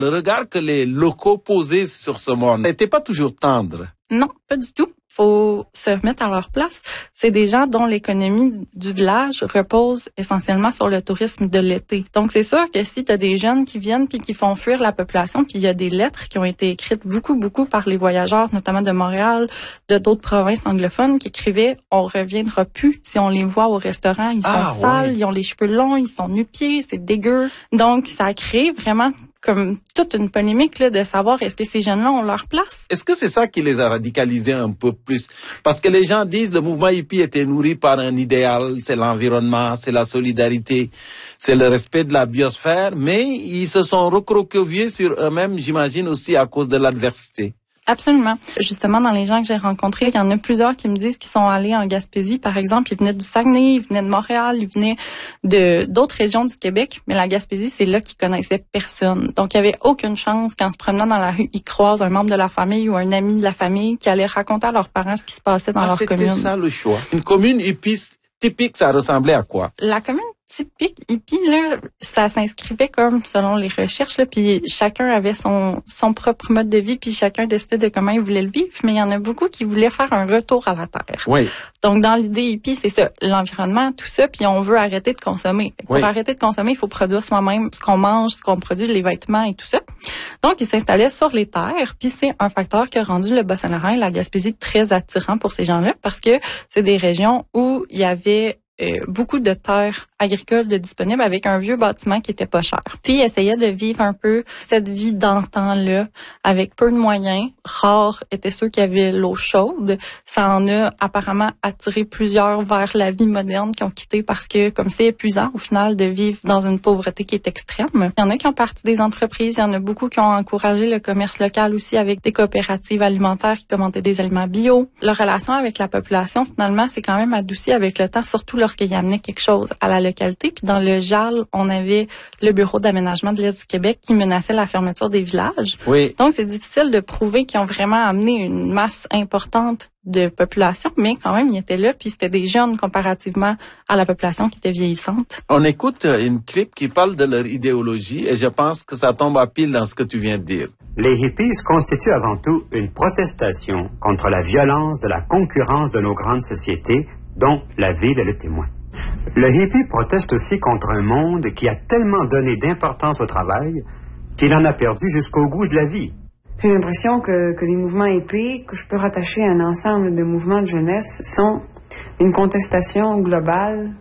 Le regard que les locaux posaient sur ce monde n'était pas toujours tendre. Non, pas du tout. Faut se remettre à leur place. C'est des gens dont l'économie du village repose essentiellement sur le tourisme de l'été. Donc, c'est sûr que si tu as des jeunes qui viennent puis qui font fuir la population, puis il y a des lettres qui ont été écrites beaucoup par les voyageurs, notamment de Montréal, de d'autres provinces anglophones, qui écrivaient « On reviendra plus si on les voit au restaurant. Ils sont sales, ils ont les cheveux longs, ils sont nu-pieds, c'est dégueu. » Donc, ça a créé vraiment comme toute une polémique là, de savoir est-ce que ces jeunes-là ont leur place. Est-ce que c'est ça qui les a radicalisés un peu plus? Parce que les gens disent le mouvement hippie était nourri par un idéal, c'est l'environnement, c'est la solidarité, c'est le respect de la biosphère, mais ils se sont recroquevillés sur eux-mêmes, j'imagine aussi à cause de l'adversité. Absolument. Justement, dans les gens que j'ai rencontrés, il y en a plusieurs qui me disent qu'ils sont allés en Gaspésie, par exemple. Ils venaient du Saguenay, ils venaient de Montréal, ils venaient de d'autres régions du Québec. Mais la Gaspésie, c'est là qu'ils connaissaient personne. Donc, il y avait aucune chance qu'en se promenant dans la rue, ils croisent un membre de la famille ou un ami de la famille qui allait raconter à leurs parents ce qui se passait dans leur commune. C'était ça le choix. Une commune hippie typique, ça ressemblait à quoi? La commune typique hippie, là, ça s'inscrivait comme selon les recherches, là, puis chacun avait son propre mode de vie, puis chacun décidait de comment il voulait le vivre, mais il y en a beaucoup qui voulaient faire un retour à la terre. Oui. Donc, dans l'idée hippie, c'est ça, l'environnement, tout ça, puis on veut arrêter de consommer. Pour arrêter de consommer, il faut produire soi-même ce qu'on mange, ce qu'on produit, les vêtements et tout ça. Donc, ils s'installaient sur les terres, puis c'est un facteur qui a rendu le Bas-Saint-Laurent et la Gaspésie très attirant pour ces gens-là, parce que c'est des régions où il y avait beaucoup de terres agricoles de disponibles avec un vieux bâtiment qui était pas cher. Puis ils essayaient de vivre un peu cette vie d'antan-là avec peu de moyens. Rares étaient ceux qui avaient l'eau chaude. Ça en a apparemment attiré plusieurs vers la vie moderne qui ont quitté parce que comme c'est épuisant au final de vivre dans une pauvreté qui est extrême. Il y en a qui ont parti des entreprises, il y en a beaucoup qui ont encouragé le commerce local aussi avec des coopératives alimentaires qui commandaient des aliments bio. Leur relation avec la population finalement c'est quand même adouci avec le temps, surtout lorsqu'il amenait quelque chose à la localité. Puis dans le JAL, on avait le Bureau d'aménagement de l'Est du Québec qui menaçait la fermeture des villages. Oui. Donc, c'est difficile de prouver qu'ils ont vraiment amené une masse importante de population, mais quand même, ils étaient là, puis c'était des jeunes comparativement à la population qui était vieillissante. On écoute une clip qui parle de leur idéologie et je pense que ça tombe à pile dans ce que tu viens de dire. Les hippies constituent avant tout une protestation contre la violence de la concurrence de nos grandes sociétés, dont la ville est le témoin. Le hippie proteste aussi contre un monde qui a tellement donné d'importance au travail qu'il en a perdu jusqu'au goût de la vie. J'ai l'impression que les mouvements hippies, que je peux rattacher à un ensemble de mouvements de jeunesse, sont une contestation globale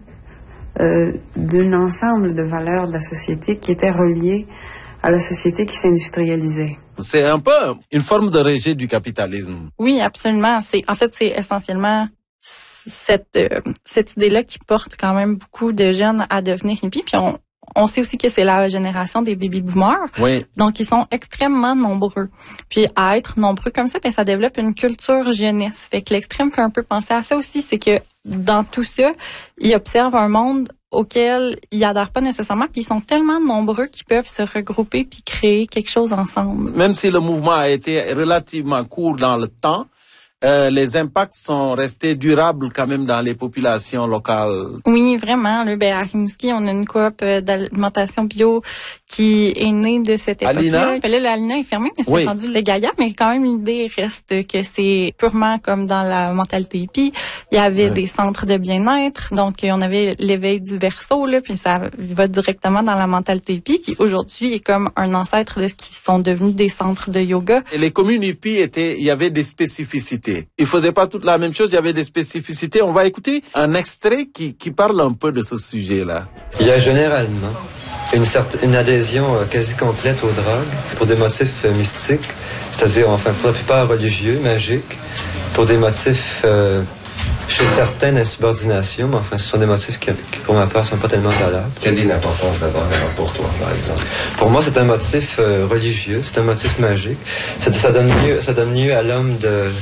d'un ensemble de valeurs de la société qui étaient reliées à la société qui s'industrialisait. C'est un peu une forme de rejet du capitalisme. Oui, absolument. C'est essentiellement cette idée-là qui porte quand même beaucoup de jeunes à devenir hippies. Puis on sait aussi que c'est la génération des baby-boomers. Oui. Donc, ils sont extrêmement nombreux. Puis, à être nombreux comme ça, ben, ça développe une culture jeunesse. Fait que l'extrême fait un peu penser à ça aussi, c'est que dans tout ça, ils observent un monde auquel ils adhèrent pas nécessairement, puis ils sont tellement nombreux qu'ils peuvent se regrouper puis créer quelque chose ensemble. Même si le mouvement a été relativement court dans le temps, les impacts sont restés durables quand même dans les populations locales. Oui, vraiment. Là, à Rimouski, on a une coop d'alimentation bio qui est née de cette époque-là. L'Alina est fermée, mais c'est rendu le Gaïa, mais quand même l'idée reste que c'est purement comme dans la mentalité hippie. Il y avait des centres de bien-être, donc on avait l'éveil du verso, là, puis ça va directement dans la mentalité hippie, qui aujourd'hui est comme un ancêtre de ce qui sont devenus des centres de yoga. Et les communes hippies il y avait des spécificités. Ils faisaient pas toute la même chose, il y avait des spécificités. On va écouter un extrait qui parle un peu de ce sujet-là. Il y a généralement une adhésion quasi complète aux drogues pour des motifs mystiques, c'est-à-dire enfin pour la plupart religieux, magiques, pour des motifs chez certains d'insubordination, mais enfin ce sont des motifs qui pour ma part sont pas tellement valables. Quelle est l'importance de la drogue pour toi, par exemple? Pour moi, c'est un motif religieux, c'est un motif magique. Ça donne lieu à l'homme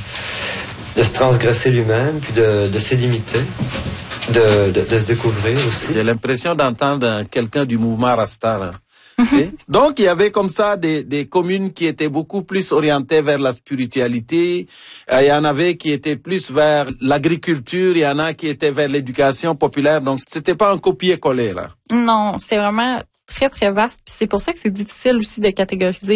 de se transgresser lui-même, puis de se limiter. De se découvrir aussi. J'ai l'impression d'entendre quelqu'un du mouvement Rasta, là. Donc, il y avait comme ça des communes qui étaient beaucoup plus orientées vers la spiritualité. Il y en avait qui étaient plus vers l'agriculture. Il y en a qui étaient vers l'éducation populaire. Donc, c'était pas un copier-coller, là. Non, c'est vraiment très, très vaste. Puis c'est pour ça que c'est difficile aussi de catégoriser